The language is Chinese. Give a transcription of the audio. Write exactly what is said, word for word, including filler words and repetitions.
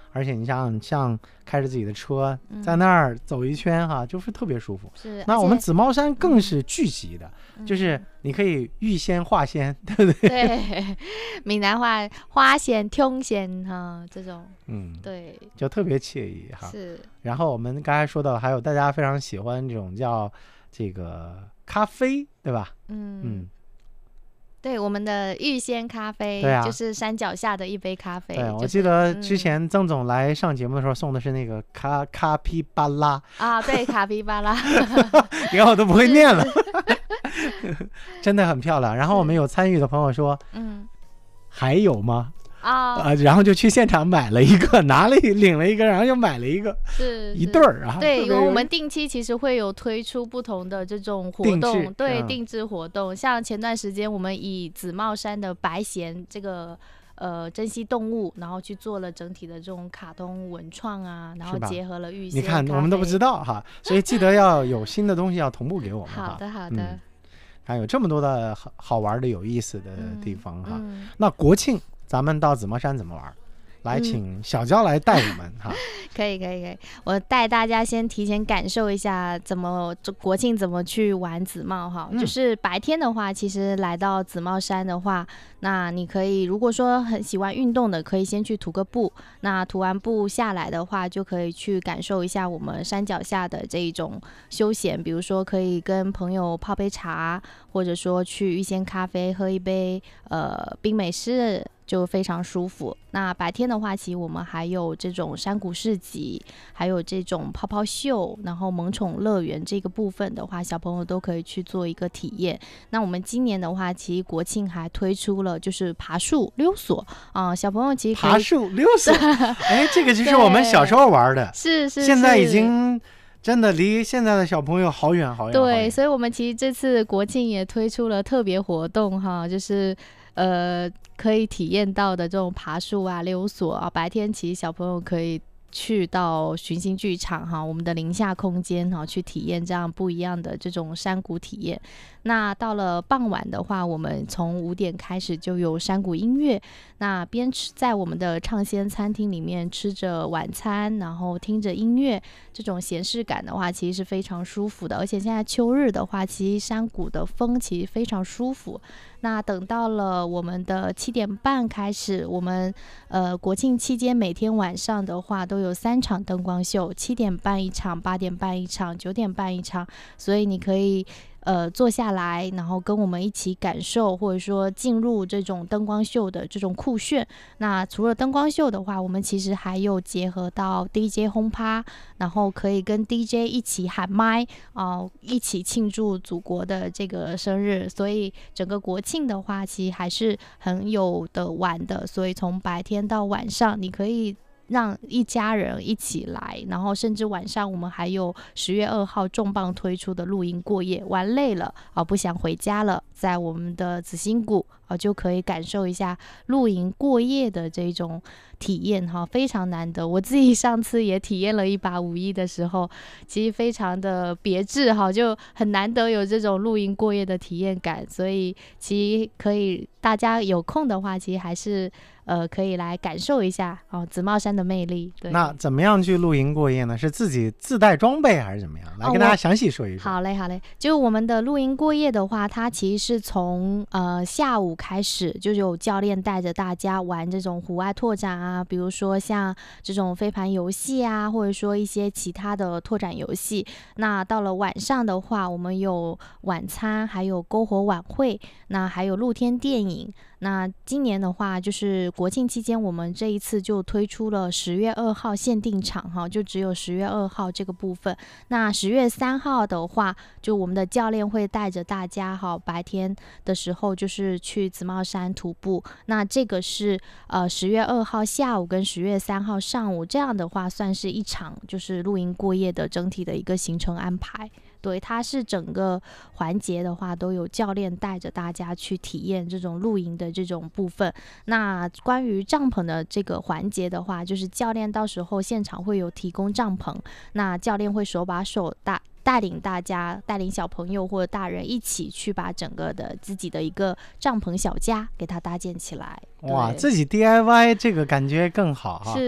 而且你像像开着自己的车在那儿走一圈哈，就是特别舒服。 是， 那我们紫帽山更是聚集的， 嗯、 就是你可以预先画仙，对不对？ 对，闽南话花仙、通仙哈这种，嗯，对， 就特别惬意哈。 是。 然后我们刚才说到，还有大家非常喜欢这种叫这个咖啡，对吧？嗯嗯。 对，我们的玉仙咖啡， 对啊， 就是山脚下的一杯咖啡。 对， 就是、 我记得之前曾总来上节目的时候送的是那个卡卡皮巴拉啊，对，卡皮巴拉， 以后我都不会念了，真的很漂亮。然后我们有参与的朋友说，嗯，还有吗？啊、呃，然后就去现场买了一个，拿了一领了一个，然后又买了一个， 是一对儿啊。 对，因为我们定期其实会有推出不同的这种活动，对、嗯，定制活动。像前段时间我们以紫帽山的白鹇这个呃珍稀动物，然后去做了整体的这种卡通文创啊，然后结合了玉仙。 你看我们都不知道哈，所以记得要有新的东西要同步给我们。 好的，好的。嗯、 还有这么多的好好玩的、有意思的地方哈。嗯嗯、那国庆咱们到紫帽山怎么玩？来，请小娇来带我们、嗯、哈。 可以，可以，可以。我带大家先提前感受一下怎么国庆怎么去玩紫帽哈、嗯。就是白天的话，其实来到紫帽山的话，那你可以如果说很喜欢运动的，可以先去徒个步。那徒完步下来的话，就可以去感受一下我们山脚下的这一种休闲，比如说可以跟朋友泡杯茶，或者说去玉仙咖啡喝一杯呃冰美式。就非常舒服。那白天的话，其实我们还有这种山谷市集，还有这种泡泡秀，然后萌宠乐园这个部分的话，小朋友都可以去做一个体验。那我们今年的话，其实国庆还推出了就是爬树溜索啊、呃，小朋友其实可以爬树溜索，哎，这个就是我们小时候玩的， 是是， 现在已经。真的离现在的小朋友好远好远。 对，所以我们其实这次国庆也推出了特别活动哈，就是呃可以体验到的这种爬树啊、溜索啊，白天其实小朋友可以去到寻星剧场哈，我们的林下空间哈，去体验这样不一样的这种山谷体验。那到了傍晚的话，我们从五点开始就有山谷音乐，那边吃在我们的畅鲜餐厅里面吃着晚餐，然后听着音乐，这种闲适感的话其实是非常舒服的。而且现在秋日的话，其实山谷的风其实非常舒服。那等到了我们的七点半开始，我们呃国庆期间每天晚上的话都有三场灯光秀，七点半一场，八点半一场，九点半一场，所以你可以呃坐下来，然后跟我们一起感受，或者说进入这种灯光秀的这种酷炫。那除了灯光秀的话，我们其实还有结合到 D J 轰趴，然后可以跟 D J 一起喊麦啊、呃，一起庆祝祖国的这个生日。所以整个国庆的话，其实还是很有的玩的。所以从白天到晚上，你可以让一家人一起来，然后甚至晚上我们还有十月二号重磅推出的露营过夜，玩累了啊、呃，不想回家了，在我们的紫心谷啊、呃，就可以感受一下露营过夜的这种体验哈，非常难得。我自己上次也体验了一把五一的时候，其实非常的别致哈，就很难得有这种露营过夜的体验感，所以其实可以大家有空的话，其实还是呃可以来感受一下哦紫帽山的魅力。对， 那怎么样去露营过夜呢？是自己自带装备还是怎么样？来跟大家详细说一说。 哦、好嘞，好嘞。就我们的露营过夜的话，它其实是从呃下午开始，就有教练带着大家玩这种户外拓展啊，比如说像这种飞盘游戏啊，或者说一些其他的拓展游戏。那到了晚上的话，我们有晚餐，还有篝火晚会，那还有露天电影。那今年的话，就是国庆期间，我们这一次就推出了十月二号限定场哈，就只有十月二号这个部分。那十月三号的话，就我们的教练会带着大家哈，白天的时候就是去紫帽山徒步。那这个是呃十月二号下午跟十月三号上午，这样的话算是一场就是露营过夜的整体的一个行程安排。对，它是整个环节的话都有教练带着大家去体验这种露营的这种部分。那关于帐篷的这个环节的话，就是教练到时候现场会有提供帐篷，那教练会手把手带带领大家，带领小朋友或者大人一起去把整个的自己的一个帐篷小家给它搭建起来。 哇，自己 D I Y 这个感觉更好哈。